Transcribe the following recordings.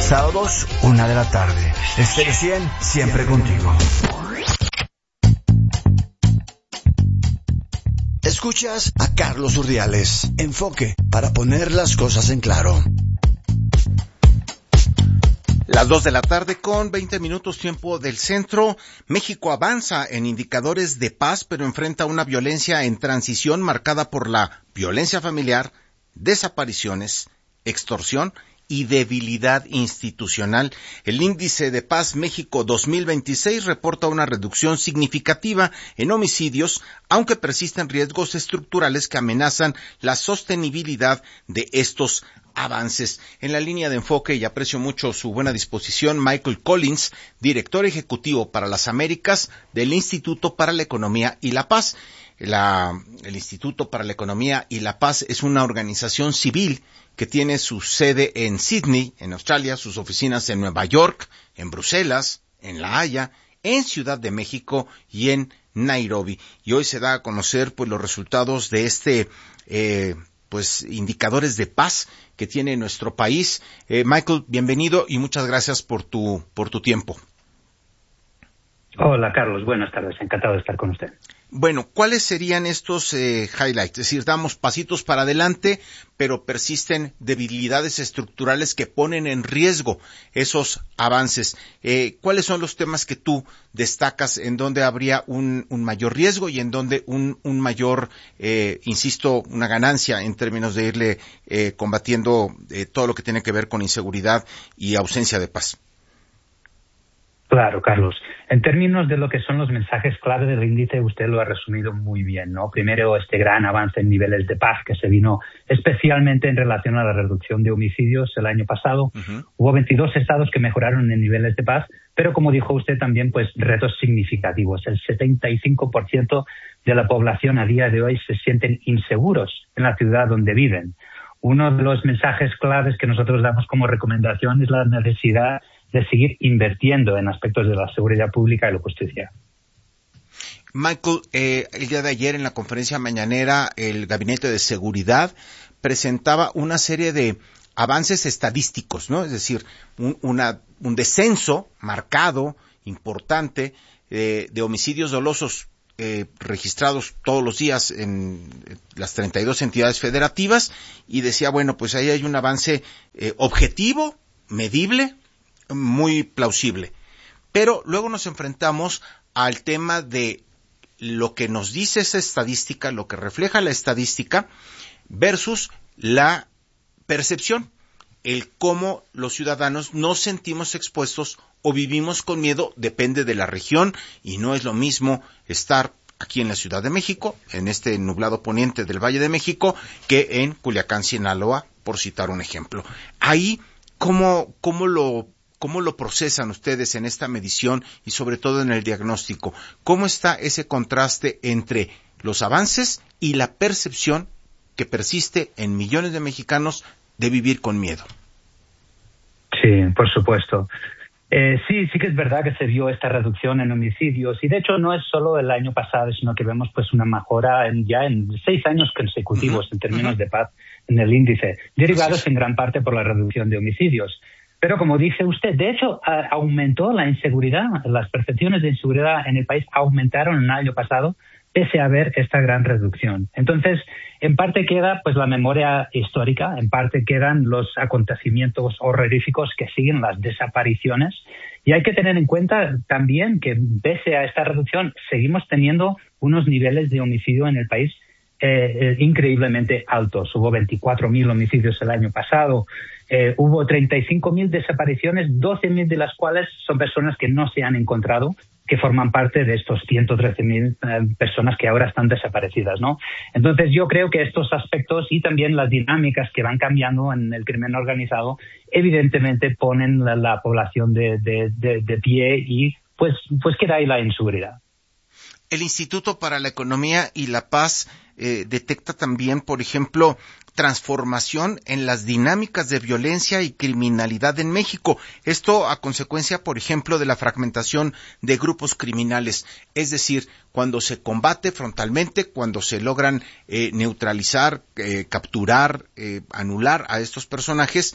Sábados, 1 de la tarde. Estéreo 100, siempre contigo. Escuchas a Carlos Urdiales. Enfoque para poner las cosas en claro. Las 2 de la tarde con 20 minutos tiempo del centro. México avanza en indicadores de paz, pero enfrenta una violencia en transición marcada por la violencia familiar, desapariciones, extorsión y debilidad institucional. El índice de paz México 2026 reporta una reducción significativa en homicidios, aunque persisten riesgos estructurales que amenazan la sostenibilidad de estos avances. En la línea de enfoque, y aprecio mucho su buena disposición, Michael Collins, director ejecutivo para las Américas del Instituto para la Economía y la Paz. El Instituto para la Economía y la Paz es una organización civil que tiene su sede en Sydney, en Australia, sus oficinas en Nueva York, en Bruselas, en La Haya, en Ciudad de México y en Nairobi. Y hoy se da a conocer pues los resultados de indicadores de paz que tiene nuestro país. Michael, bienvenido y muchas gracias por tu tiempo. Hola, Carlos. Buenas tardes. Encantado de estar con usted. Bueno, ¿cuáles serían estos highlights? Es decir, damos pasitos para adelante, pero persisten debilidades estructurales que ponen en riesgo esos avances. ¿Cuáles son los temas que tú destacas en donde habría un mayor riesgo y en donde un mayor, una ganancia en términos de irle combatiendo todo lo que tiene que ver con inseguridad y ausencia de paz? Claro, Carlos. En términos de lo que son los mensajes clave del índice, usted lo ha resumido muy bien, ¿no? Primero, este gran avance en niveles de paz que se vino especialmente en relación a la reducción de homicidios el año pasado. Uh-huh. Hubo 22 estados que mejoraron en niveles de paz, pero como dijo usted también, pues retos significativos. El 75% de la población a día de hoy se sienten inseguros en la ciudad donde viven. Uno de los mensajes claves que nosotros damos como recomendación es la necesidad de seguir invirtiendo en aspectos de la seguridad pública y la justicia. Michael, el día de ayer en la conferencia mañanera, el Gabinete de Seguridad presentaba una serie de avances estadísticos, ¿no? Es decir, un descenso marcado, importante, de homicidios dolosos registrados todos los días en las 32 entidades federativas, y decía, bueno, pues ahí hay un avance objetivo, medible, muy plausible. Pero luego nos enfrentamos al tema de lo que nos dice esa estadística, lo que refleja la estadística, versus la percepción, el cómo los ciudadanos nos sentimos expuestos o vivimos con miedo, depende de la región, y no es lo mismo estar aquí en la Ciudad de México, en este nublado poniente del Valle de México, que en Culiacán, Sinaloa, por citar un ejemplo. Ahí, ¿cómo lo procesan ustedes en esta medición y sobre todo en el diagnóstico? ¿Cómo está ese contraste entre los avances y la percepción que persiste en millones de mexicanos de vivir con miedo? Sí, por supuesto. Sí que es verdad que se vio esta reducción en homicidios, y de hecho no es solo el año pasado, sino que vemos pues una mejora en 6 años consecutivos en términos de paz en el índice, derivados en gran parte por la reducción de homicidios. Pero como dice usted, de hecho aumentó la inseguridad, las percepciones de inseguridad en el país aumentaron el año pasado, pese a ver esta gran reducción. Entonces, en parte queda pues la memoria histórica, en parte quedan los acontecimientos horroríficos que siguen las desapariciones, y hay que tener en cuenta también que pese a esta reducción seguimos teniendo unos niveles de homicidio en el país increíblemente altos. Hubo 24.000 homicidios el año pasado, hubo 35.000 desapariciones, 12.000 de las cuales son personas que no se han encontrado, que forman parte de estos 113.000 personas que ahora están desaparecidas, ¿no? Entonces yo creo que estos aspectos y también las dinámicas que van cambiando en el crimen organizado evidentemente ponen la población de pie, y pues queda ahí la inseguridad. El Instituto para la Economía y la Paz detecta también, por ejemplo, transformación en las dinámicas de violencia y criminalidad en México. Esto a consecuencia, por ejemplo, de la fragmentación de grupos criminales. Es decir, cuando se combate frontalmente, cuando se logran neutralizar, capturar, anular a estos personajes,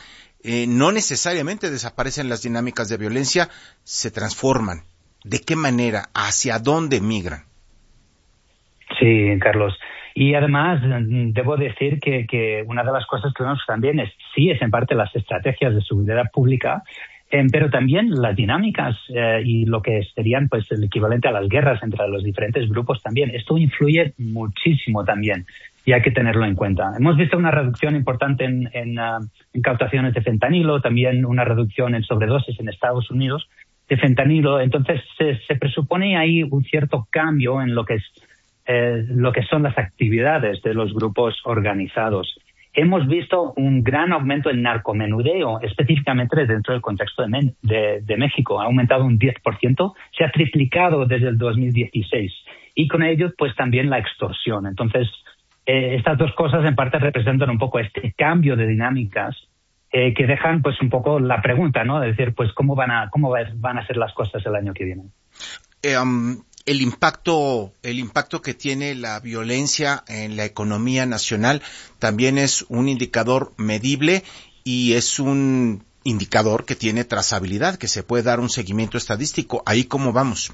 no necesariamente desaparecen las dinámicas de violencia, se transforman. ¿De qué manera? ¿Hacia dónde migran? Sí, Carlos. Y además, debo decir que una de las cosas que vemos también es en parte las estrategias de seguridad pública, pero también las dinámicas y lo que serían pues el equivalente a las guerras entre los diferentes grupos también. Esto influye muchísimo también y hay que tenerlo en cuenta. Hemos visto una reducción importante en incautaciones de fentanilo, también una reducción en sobredosis en Estados Unidos de fentanilo. Entonces se presupone ahí un cierto cambio en lo que son las actividades de los grupos organizados. Hemos visto un gran aumento en narcomenudeo, específicamente dentro del contexto de México. Ha aumentado un 10%, se ha triplicado desde el 2016. Y con ello, pues también la extorsión. Entonces, estas dos cosas en parte representan un poco este cambio de dinámicas que dejan pues un poco la pregunta, ¿no? De decir, pues, ¿cómo van a ser las cosas el año que viene? El impacto que tiene la violencia en la economía nacional también es un indicador medible y es un indicador que tiene trazabilidad, que se puede dar un seguimiento estadístico. ¿Ahí cómo vamos?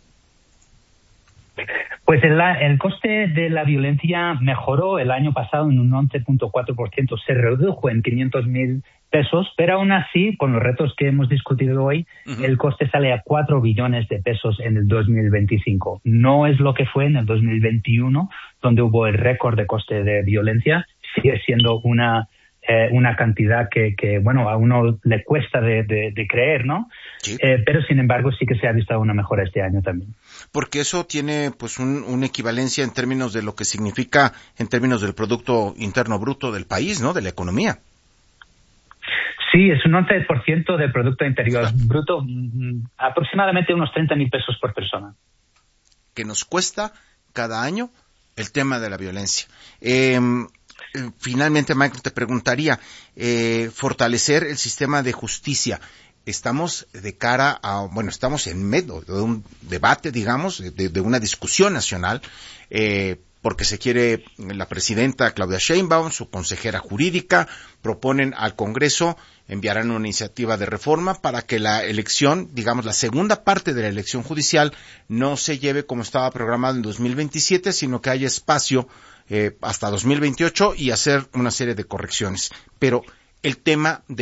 Pues el coste de la violencia mejoró el año pasado en un 11.4%, se redujo en 500.000 pesos, pero aún así, con los retos que hemos discutido hoy, el coste sale a 4 billones de pesos en el 2025. No es lo que fue en el 2021, donde hubo el récord de coste de violencia. Sigue siendo una cantidad que bueno, a uno le cuesta de creer, ¿no? Sí. Pero sin embargo sí que se ha visto una mejora este año también. Porque eso tiene pues una equivalencia en términos de lo que significa en términos del Producto Interno Bruto del país, ¿no? De la economía. Sí, es un 11% del Producto Interior Bruto, aproximadamente unos 30.000 pesos por persona. Que nos cuesta cada año el tema de la violencia. Finalmente, Michael, te preguntaría, fortalecer el sistema de justicia. Estamos estamos en medio de un debate, digamos, de una discusión nacional, porque se quiere, la presidenta Claudia Sheinbaum, su consejera jurídica, proponen al Congreso, enviarán una iniciativa de reforma para que la elección, digamos, la segunda parte de la elección judicial no se lleve como estaba programado en 2027, sino que haya espacio hasta 2028 y hacer una serie de correcciones. Pero el tema de